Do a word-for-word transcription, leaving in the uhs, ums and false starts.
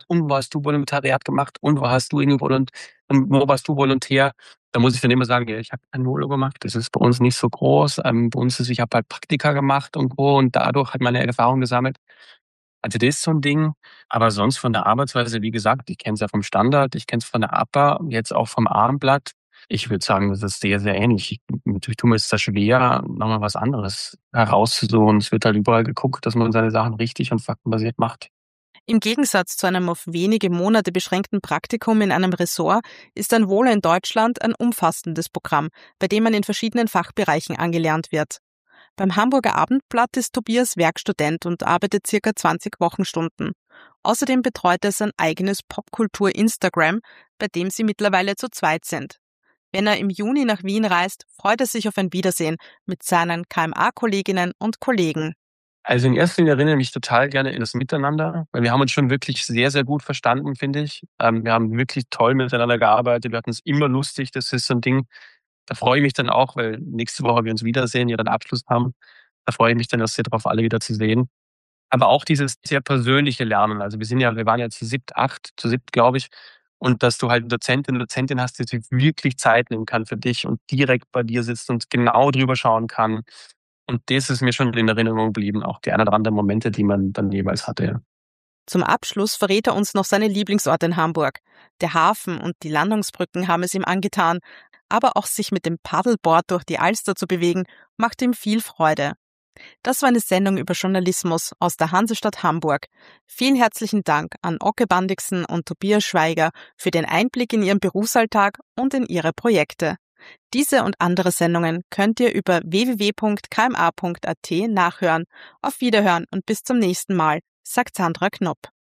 und wo hast du Volontariat gemacht und wo hast du irgendwie Volont und wo warst du Volontär? Da muss ich dann immer sagen, ja, ich habe kein Volo gemacht, das ist bei uns nicht so groß. Ähm, bei uns ist, ich habe halt Praktika gemacht und wo und dadurch hat meine Erfahrung gesammelt. Also das ist so ein Ding. Aber sonst von der Arbeitsweise, wie gesagt, ich kenne es ja vom Standard, ich kenne es von der A P A, jetzt auch vom Abendblatt. Ich würde sagen, das ist sehr, sehr ähnlich. Ich, natürlich tut mir es da schwer, nochmal was anderes herauszusuchen. Es wird halt überall geguckt, dass man seine Sachen richtig und faktenbasiert macht. Im Gegensatz zu einem auf wenige Monate beschränkten Praktikum in einem Ressort ist ein Volo in Deutschland ein umfassendes Programm, bei dem man in verschiedenen Fachbereichen angelernt wird. Beim Hamburger Abendblatt ist Tobias Werkstudent und arbeitet circa zwanzig Wochenstunden. Außerdem betreut er sein eigenes Popkultur-Instagram, bei dem sie mittlerweile zu zweit sind. Wenn er im Juni nach Wien reist, freut er sich auf ein Wiedersehen mit seinen K M A-Kolleginnen und Kollegen. Also in erster Linie erinnere ich mich total gerne in das Miteinander, weil wir haben uns schon wirklich sehr, sehr gut verstanden, finde ich. Ähm, wir haben wirklich toll miteinander gearbeitet. Wir hatten es immer lustig. Das ist so ein Ding, da freue ich mich dann auch, weil nächste Woche wir uns wiedersehen, ja dann Abschluss haben. Da freue ich mich dann auch sehr darauf, alle wieder zu sehen. Aber auch dieses sehr persönliche Lernen. Also wir sind ja, wir waren ja zu siebt, acht, zu siebt, glaube ich. Und dass du halt eine Dozentin, Dozentin hast, die sich wirklich Zeit nehmen kann für dich und direkt bei dir sitzt und genau drüber schauen kann. Und das ist mir schon in Erinnerung geblieben, auch die ein oder anderen Momente, die man dann jeweils hatte. Ja. Zum Abschluss verrät er uns noch seine Lieblingsorte in Hamburg. Der Hafen und die Landungsbrücken haben es ihm angetan, aber auch sich mit dem Paddleboard durch die Alster zu bewegen, macht ihm viel Freude. Das war eine Sendung über Journalismus aus der Hansestadt Hamburg. Vielen herzlichen Dank an Oke Bandixen und Tobias Schweiger für den Einblick in ihren Berufsalltag und in ihre Projekte. Diese und andere Sendungen könnt ihr über w w w punkt k m a punkt a t nachhören. Auf Wiederhören und bis zum nächsten Mal, sagt Sandra Knopp.